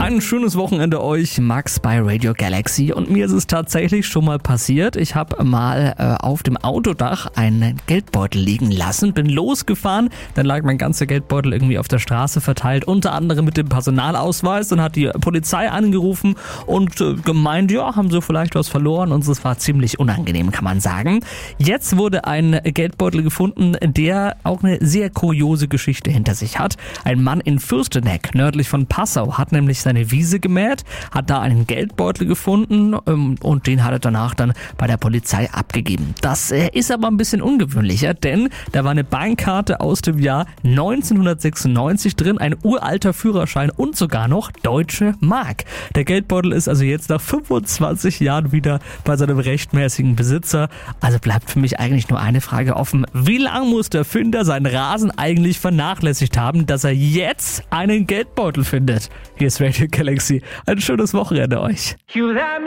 Ein schönes Wochenende euch, Max bei Radio Galaxy. Und mir ist es tatsächlich schon mal passiert. Ich habe mal auf dem Autodach einen Geldbeutel liegen lassen, bin losgefahren, dann lag mein ganzer Geldbeutel irgendwie auf der Straße verteilt, unter anderem mit dem Personalausweis. Dann hat die Polizei angerufen und gemeint, ja, haben sie vielleicht was verloren, und es war ziemlich unangenehm, kann man sagen. Jetzt wurde ein Geldbeutel gefunden, der auch eine sehr kuriose Geschichte hinter sich hat. Ein Mann in Fürsteneck, nördlich von Passau, hat nämlich seine Wiese gemäht, hat da einen Geldbeutel gefunden und den hat er danach dann bei der Polizei abgegeben. Das ist aber ein bisschen ungewöhnlicher, denn da war eine Bankkarte aus dem Jahr 1996 drin, ein uralter Führerschein und sogar noch deutsche Mark. Der Geldbeutel ist also jetzt nach 25 Jahren wieder bei seinem rechtmäßigen Besitzer. Also bleibt für mich eigentlich nur eine Frage offen: Wie lange muss der Finder seinen Rasen eigentlich vernachlässigt haben, dass er jetzt einen Geldbeutel findet? Hier ist Radio Galaxy. Ein schönes Wochenende euch.